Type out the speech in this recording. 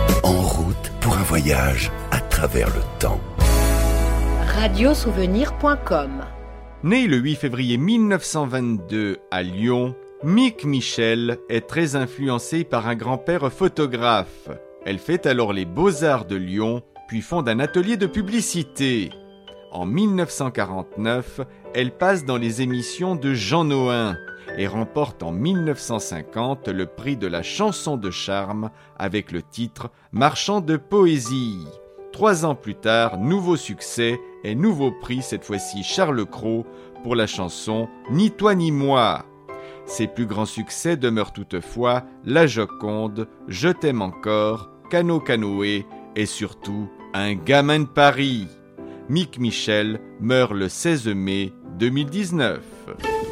En route pour un voyage à travers le temps. Radiosouvenir.com. Né le 8 février 1922 à Lyon, Mick Michel est très influencée par un grand-père photographe. Elle fait alors les Beaux-Arts de Lyon, puis fonde un atelier de publicité. En 1949, elle passe dans les émissions de Jean Nohain et remporte en 1950 le prix de la chanson de charme avec le titre « Marchand de poésie ». 3 ans plus tard, nouveau succès et nouveau prix, cette fois-ci Charles Cros, pour la chanson « Ni toi ni moi ». Ses plus grands succès demeurent toutefois La Joconde, Je t'aime encore, Cano Canoë et surtout Un gamin de Paris. Mick Michel meurt le 16 mai 2019.